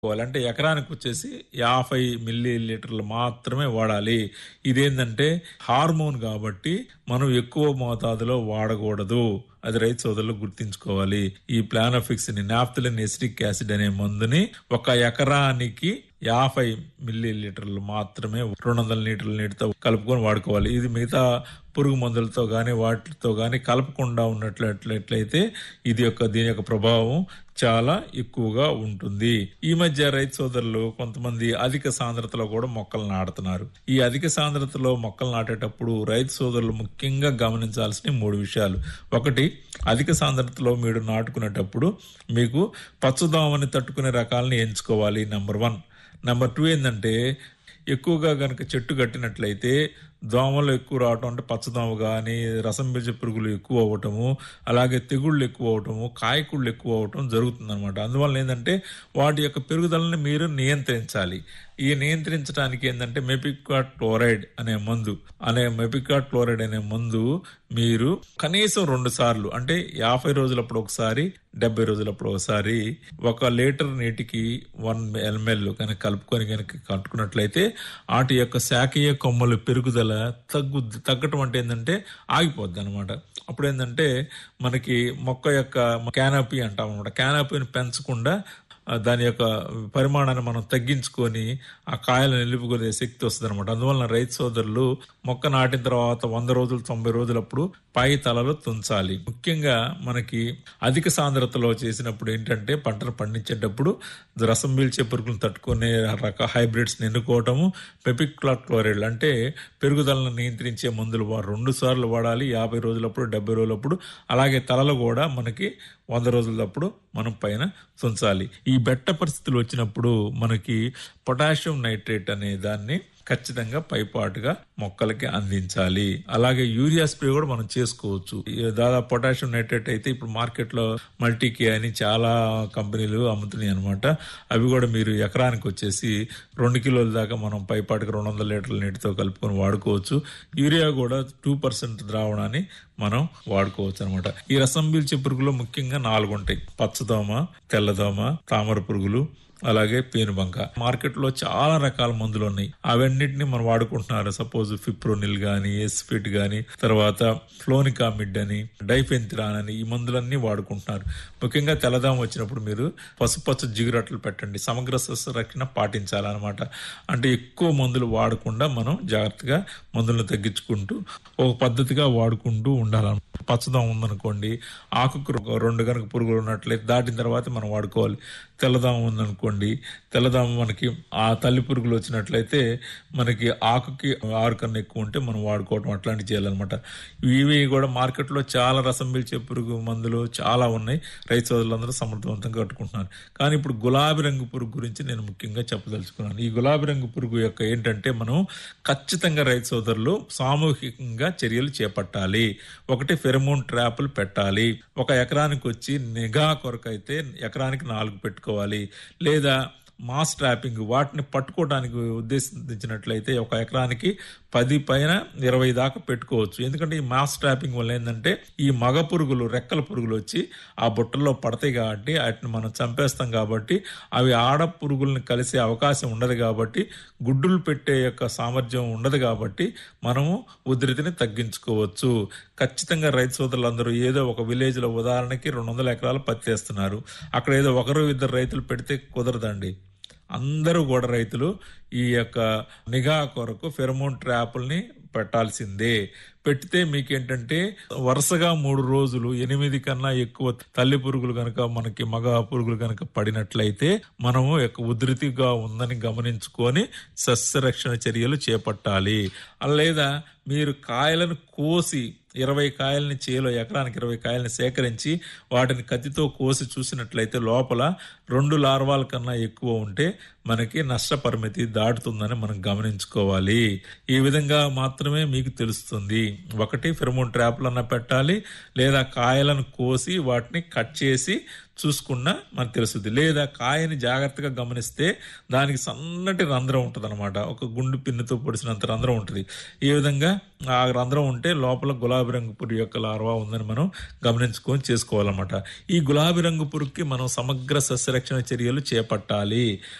అంటే ఎకరానికి వచ్చేసి 50 మిల్లీ లీటర్లు మాత్రమే వాడాలి. ఇదేంటంటే హార్మోన్ కాబట్టి మనం ఎక్కువ మోతాదులో వాడకూడదు. అది రైతు సోదరులు గుర్తించుకోవాలి. ఈ ప్లానోఫిక్స్ ని నాఫ్థలిన్ ఎసిటిక్ యాసిడ్ అనే మందుని ఒక ఎకరానికి 50 మిల్లీ లీటర్లు మాత్రమే 200 లీటర్ల నీటితో కలుపుకొని వాడుకోవాలి. ఇది మిగతా పురుగు మందులతో గాని వాటితో గాని కలపకుండా ఉన్నట్లయితే దీని యొక్క ప్రభావం చాలా ఎక్కువగా ఉంటుంది. ఈ మధ్య రైతు సోదరులు కొంతమంది అధిక సాంద్రతలో కూడా మొక్కలు నాటుతున్నారు. ఈ అధిక సాంద్రతలో మొక్కలు నాటేటప్పుడు రైతు సోదరులు ముఖ్యంగా గమనించాల్సిన 3 విషయాలు. ఒకటి, అధిక సాంద్రతలో మీరు నాటుకునేటప్పుడు మీకు పచ్చదోమని తట్టుకునే రకాలను ఎంచుకోవాలి. నెంబర్ 1. నెంబర్ 2 ఏంటంటే ఎక్కువగా గనక చెట్టు కట్టినట్లయితే దోమలు ఎక్కువ రావటం, అంటే పచ్చదోమ కానీ రసం పీల్చే పురుగులు ఎక్కువ అవ్వటము, అలాగే తెగుళ్ళు ఎక్కువ అవటము, కాయకుళ్ళు ఎక్కువ అవటం జరుగుతుంది అనమాట. అందువల్ల ఏంటంటే వాటి యొక్క పెరుగుదలని మీరు నియంత్రించాలి. ఈ నియంత్రించడానికి ఏంటంటే మెపిక్వాట్ క్లోరైడ్ అనే మందు మీరు కనీసం 2 సార్లు, అంటే 50 రోజులప్పుడు ఒకసారి, 70 రోజులప్పుడు ఒకసారి 1 లీటర్ నీటికి 1 ml కనుక కలుపుకొని కనుక కట్టుకున్నట్లయితే వాటి యొక్క శాఖీయ కొమ్మలు పెరుగుదల తగ్గటం అంటే ఏంటంటే ఆగిపోద్ది అనమాట. అప్పుడు ఏంటంటే మనకి మొక్క యొక్క క్యానపీ అంటాం అనమాట. క్యానపీని పెంచకుండా దాని యొక్క పరిమాణాన్ని మనం తగ్గించుకొని ఆ కాయలను నిలుపుకునే శక్తి వస్తుంది అనమాట. అందువలన రైతు సోదరులు మొక్క నాటిన తర్వాత 100 రోజులు 90 రోజులప్పుడు పై తలలు తుంచాలి. ముఖ్యంగా మనకి అధిక సాంద్రతలో చేసినప్పుడు ఏంటంటే పంటను పండించేటప్పుడు రసం పీల్చే పురుగులను తట్టుకునే హైబ్రిడ్స్ ఎన్నుకోవటము, మెపిక్వాట్ క్లోరైడ్ అంటే పెరుగుదలను నియంత్రించే మందులు 2 సార్లు వాడాలి. 50 రోజులప్పుడు, 70 రోజులప్పుడు. అలాగే తలలు కూడా మనకి 100 రోజులప్పుడు మనం పైన తుంచాలి. ఈ బెట్ట పరిస్థితులు వచ్చినప్పుడు మనకి పొటాషియం నైట్రేట్ అనే దాన్ని ఖచ్చితంగా పైపాటుగా మొక్కలకి అందించాలి. అలాగే యూరియా స్ప్రే కూడా మనం చేసుకోవచ్చు. దాదాపు పొటాషియం నైట్రేట్ అయితే ఇప్పుడు మార్కెట్ లో మల్టీకే అని చాలా కంపెనీలు అమ్ముతున్నాయి అనమాట. అవి కూడా మీరు ఎకరానికి వచ్చేసి 2 కిలోల దాకా మనం పైపాటుగా 200 లీటర్ల నీటితో కలుపుకొని వాడుకోవచ్చు. యూరియా కూడా 2% ద్రావణాన్ని మనం వాడుకోవచ్చు అనమాట. ఈ రసం పీల్చే పురుగులో ముఖ్యంగా 4 ఉంటాయి: పచ్చదోమ, తెల్లదోమ, తామర పురుగులు, అలాగే పేనుబంక. మార్కెట్ లో చాలా రకాల మందులు ఉన్నాయి. అవన్నిటిని మనం వాడుకుంటున్నారు. సపోజ్ ఫిప్రోనిల్ గాని, ఎస్ఫిట్ గాని, తర్వాత ఫ్లోనికామిడ్ అని, డైఫెన్థిరాన్ అని ఈ మందులన్నీ వాడుకుంటున్నారు. ముఖ్యంగా తెల్లదోమ వచ్చినప్పుడు మీరు పసుపచ్చ జిగురట్లు పెట్టండి. సమగ్ర సస్యరక్షణ పాటించాలన్నమాట. అంటే ఎక్కువ మందులు వాడకుండా మనం జాగ్రత్తగా మందులను తగ్గించుకుంటూ ఒక పద్ధతిగా వాడుకుంటూ ఉండాలన్నమాట. పచ్చదోమ ఉందనుకోండి, ఆకుకు 2 కనుక పురుగులు ఉన్నట్లయితే దాటిన తర్వాత మనం వాడుకోవాలి. తెల్లదోమ ఉందనుకోండి, తెల్లదోమ మనకి ఆ తల్లి పురుగులు వచ్చినట్లయితే మనకి ఆకుకి 6 కన్నా ఎక్కువ ఉంటే మనం వాడుకోవటం అట్లాంటివి చేయాలన్నమాట. ఇవి కూడా మార్కెట్లో చాలా రసం పీల్చే పురుగు మందులు చాలా ఉన్నాయి. రైతు సోదరులందరూ సమర్థవంతంగా కట్టుకుంటున్నారు. కానీ ఇప్పుడు గులాబీ రంగు పురుగు గురించి నేను ముఖ్యంగా చెప్పదలుచుకున్నాను. ఈ గులాబీ రంగు పురుగు యొక్క ఏంటంటే మనం ఖచ్చితంగా రైతు సోదరులు సామూహికంగా చర్యలు చేపట్టాలి. ఒకటి, ఫెరమోన్ ట్రాపులు పెట్టాలి. ఒక ఎకరానికి వచ్చి నిఘా కొరకు అయితే ఎకరానికి 4 పెట్టుకోవాలి. లేదా మాస్ ట్రాపింగ్, వాటిని పట్టుకోవడానికి ఉద్దేశించినట్లయితే ఒక ఎకరానికి 10 పైన 20 దాకా పెట్టుకోవచ్చు. ఎందుకంటే ఈ మాస్ ట్రాపింగ్ వల్ల ఏంటంటే ఈ మగ పురుగులు, రెక్కల పురుగులు వచ్చి ఆ బుట్టల్లో పడతాయి కాబట్టి వాటిని మనం చంపేస్తాం. కాబట్టి అవి ఆడ పురుగుల్ని కలిసే అవకాశం ఉండదు. కాబట్టి గుడ్డులు పెట్టే యొక్క సామర్థ్యం ఉండదు. కాబట్టి మనము ఉధృతిని తగ్గించుకోవచ్చు. ఖచ్చితంగా రైతు సోదరులందరూ ఏదో ఒక విలేజ్ లో ఉదాహరణకి 200 ఎకరాలు పత్తి వేస్తున్నారు. అక్కడ ఏదో 1-2 రైతులు పెడితే కుదరదండి. అందరూ కూడా రైతులు ఈ యొక్క నిఘా కొరకు ఫెరమోన్ ట్రాపుల్ని పెట్టాల్సిందే. పెడితే మీకేంటంటే వరుసగా 3 రోజులు 8 కన్నా ఎక్కువ తల్లి పురుగులు కనుక మనకి మగ పురుగులు కనుక పడినట్లయితే మనము ఉధృతిగా ఉందని గమనించుకొని సస్యరక్షణ చర్యలు చేపట్టాలి. లేదా మీరు కాయలను కోసి 20 కాయలని చేలో ఎకరానికి 20 కాయలని సేకరించి వాటిని కత్తితో కోసి చూసినట్లయితే లోపల 2 లార్వాల కన్నా ఎక్కువ ఉంటే మనకి నష్ట పరిమితి దాటుతుందని మనం గమనించుకోవాలి. ఈ విధంగా మాత్రమే మీకు తెలుస్తుంది. ఒకటి, ఫెరమోన్ ట్రాప్లన్నా పెట్టాలి, లేదా కాయలను కోసి వాటిని కట్ చేసి చూసుకున్నా మనకు తెలుస్తుంది. లేదా కాయని జాగ్రత్తగా గమనిస్తే దానికి సన్నటి రంధ్రం ఉంటుంది అనమాట. ఒక గుండు పిన్నుతో పొడిచినంత రంధ్రం ఉంటుంది. ఈ విధంగా ఆ రంధ్రం ఉంటే లోపల గులాబీ రంగు పురుగు యొక్క లార్వా ఉందని మనం గమనించుకొని చేసుకోవాలన్నమాట. ఈ గులాబీ రంగు పురుగుకి మనం సమగ్ర సస్యరక్షణ చర్యలు చేపట్టాలి.